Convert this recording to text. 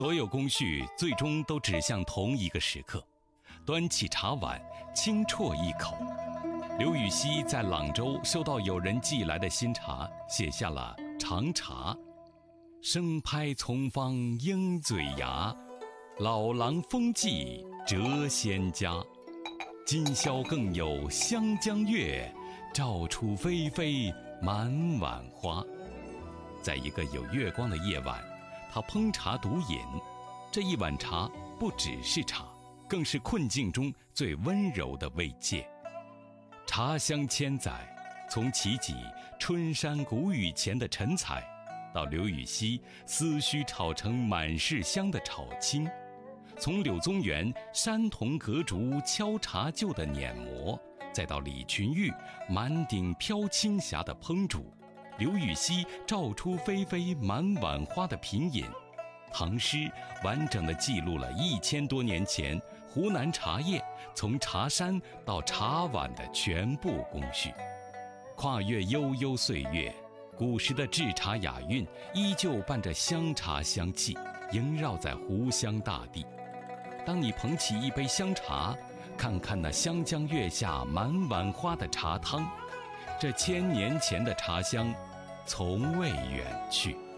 所有工序最终都指向同一个时刻，端起茶碗，轻啜一口。刘禹锡在朗州收到有人寄来的新茶，写下了《长茶》：生拍从方鹰嘴牙，老狼风髻谪仙家。今宵更有湘江月，照出霏霏满碗花。在一个有月光的夜晚，他烹茶独饮。这一碗茶不只是茶，更是困境中最温柔的慰藉。茶香千载，从齐己春山谷雨前的陈彩，到刘禹锡思绪炒成满是香的炒青，从柳宗元山童隔竹敲茶臼的碾磨，再到李群玉满顶飘青霞的烹煮，刘禹锡照出霏霏满碗花的品饮。唐诗完整地记录了1000多年前湖南茶叶从茶山到茶碗的全部工序。跨越悠悠岁月，古时的制茶雅韵依旧伴着香茶香气萦绕在湖湘大地。当你捧起一杯香茶，看看那湘江月下满碗花的茶汤，这1000年前的茶香从未远去。